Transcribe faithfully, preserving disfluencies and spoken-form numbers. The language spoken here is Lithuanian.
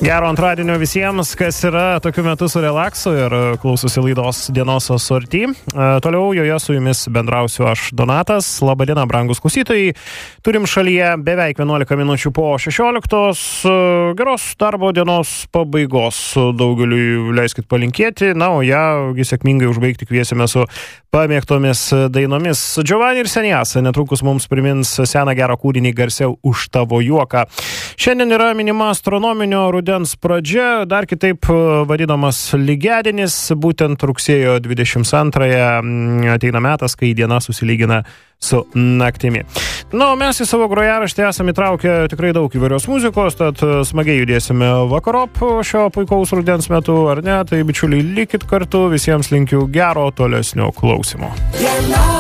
Gero antradienio visiems, kas yra tokiu metu su relaksu ir klausosi laidos Dienos asorti. Toliau joje su jumis bendrausiu aš, Donatas. Labadiena, brangus klausytojai. Turim šalyje beveik vienuolika minučių po šešioliktos. Geros darbo dienos pabaigos daugeliui leiskit palinkėti. Na, o ją sėkmingai užbaigti kviesime su pamėgtomis dainomis. Giovanni ir Seniasa netrukus mums primins seną gerą kūrinį Garsiau už tavo juoką. Šiandien yra minima astronominio rudens pradžia, dar kitaip vadinamas lygiadienis, būtent rugsėjo dvidešimt antrąją ateina metas, kai diena susilygina su naktimi. Na, o mes į savo grojaraštį esame įtraukę tikrai daug įvairios muzikos, tad smagiai judėsime vakarop šio puikaus rudens metu, ar ne? Tai bičiuliai, likit kartu, visiems linkiu gero tolesnio klausimo.